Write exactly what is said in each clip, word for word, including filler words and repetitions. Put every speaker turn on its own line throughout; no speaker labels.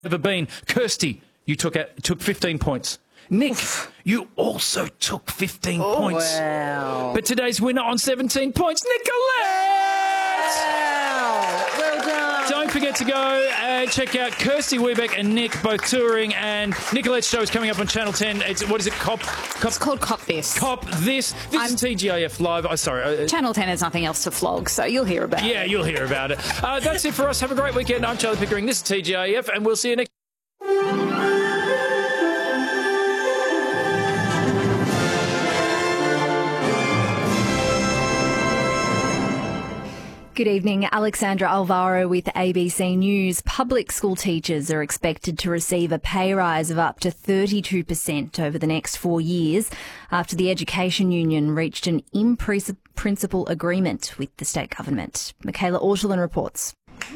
Ever been. Kirsty, you took out, took fifteen points. Nick, you also took fifteen
oh,
points.
Wow.
But today's winner on seventeen points, Nicolette!
Wow. Well done.
Don't forget to go and check out Kirsty Webeck and Nick, both touring, and Nicolette's show is coming up on Channel ten. It's, what is it, Cop? Cop
it's called Cop This.
Cop This. This I'm, is T G I F Live. Oh, sorry. Uh,
Channel ten has nothing else to flog, so you'll hear about
yeah,
it.
Yeah, you'll hear about it. Uh, that's it for us. Have a great weekend. I'm Charlie Pickering. This is T G I F, and we'll see you next
Good evening. Alexandra Alvaro with A B C News. Public school teachers are expected to receive a pay rise of up to thirty-two percent over the next four years after the Education Union reached an in-principle agreement with the state government. Michaela Ortolin reports.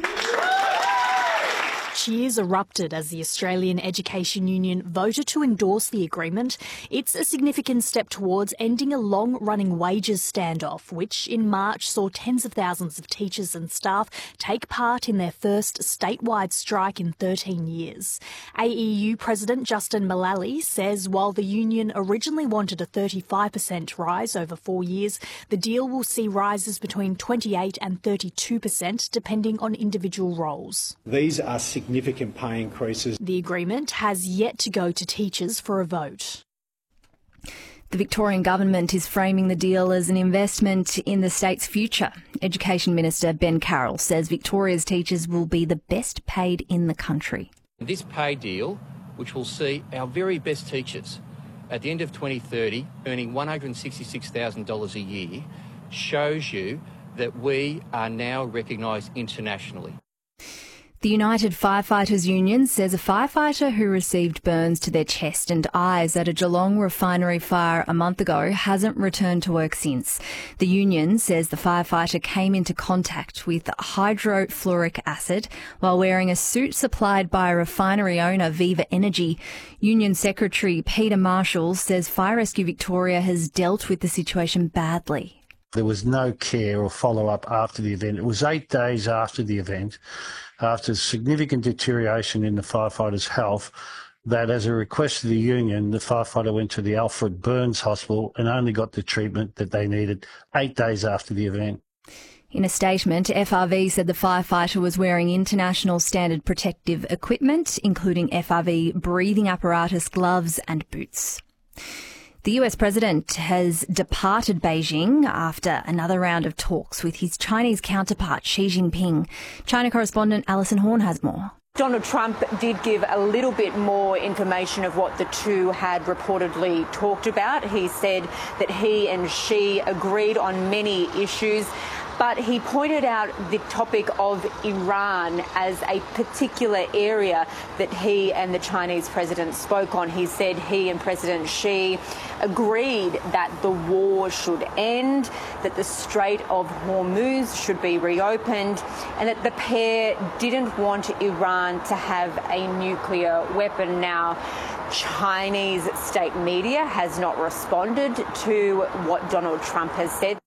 Cheers erupted as the Australian Education Union voted to endorse the agreement. It's a significant step towards ending a long-running wages standoff, which in March saw tens of thousands of teachers and staff take part in their first statewide strike in thirteen years. A E U President Justin Mullally says while the union originally wanted a thirty-five percent rise over four years, the deal will see rises between twenty-eight and thirty-two percent depending on individual roles.
These are significant significant pay increases.
The agreement has yet to go to teachers for a vote.
The Victorian government is framing the deal as an investment in the state's future. Education Minister Ben Carroll says Victoria's teachers will be the best paid in the country.
This pay deal, which will see our very best teachers at the end of twenty thirty earning one hundred sixty-six thousand dollars a year, shows you that we are now recognised internationally.
The United Firefighters Union says a firefighter who received burns to their chest and eyes at a Geelong refinery fire a month ago hasn't returned to work since. The union says the firefighter came into contact with hydrofluoric acid while wearing a suit supplied by a refinery owner, Viva Energy. Union Secretary Peter Marshall says Fire Rescue Victoria has dealt with the situation badly.
There was no care or follow-up after the event. It was eight days after the event, after significant deterioration in the firefighter's health, that as a request of the union, the firefighter went to the Alfred Burns Hospital and only got the treatment that they needed eight days after the event.
In a statement, F R V said the firefighter was wearing international standard protective equipment, including F R V breathing apparatus, gloves and boots. The U S president has departed Beijing after another round of talks with his Chinese counterpart Xi Jinping. China correspondent Alison Horn has more.
Donald Trump did give a little bit more information of what the two had reportedly talked about. He said that he and Xi agreed on many issues, but he pointed out the topic of Iran as a particular area that he and the Chinese president spoke on. He said he and President Xi agreed that the war should end, that the Strait of Hormuz should be reopened, and that the pair didn't want Iran to have a nuclear weapon. Now, Chinese state media has not responded to what Donald Trump has said.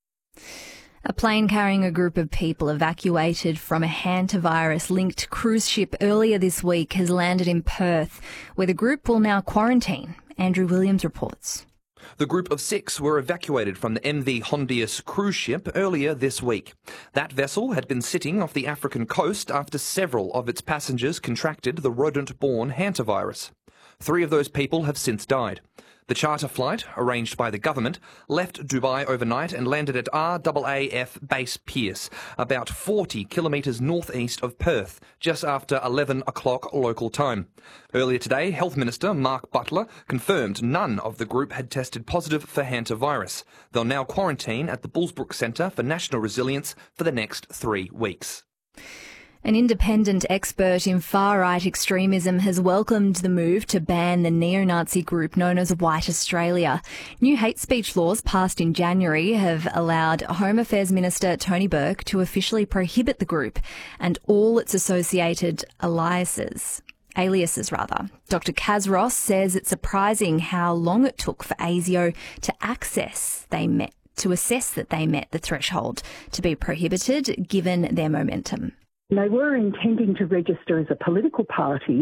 A plane carrying a group of people evacuated from a hantavirus-linked cruise ship earlier this week has landed in Perth, where the group will now quarantine. Andrew Williams reports.
The group of six were evacuated from the M V Hondius cruise ship earlier this week. That vessel had been sitting off the African coast after several of its passengers contracted the rodent-borne hantavirus. Three of those people have since died. The charter flight, arranged by the government, left Dubai overnight and landed at R A A F Base Pearce, about forty kilometres northeast of Perth, just after eleven o'clock local time. Earlier today, Health Minister Mark Butler confirmed none of the group had tested positive for hantavirus. They'll now quarantine at the Bullsbrook Centre for National Resilience for the next three weeks.
An independent expert in far-right extremism has welcomed the move to ban the neo-Nazi group known as White Australia. New hate speech laws passed in January have allowed Home Affairs Minister Tony Burke to officially prohibit the group and all its associated aliases. Aliases, rather. Doctor Kaz Ross says it's surprising how long it took for ASIO to access they met, to assess that they met the threshold to be prohibited, given their momentum.
They were intending to register as a political party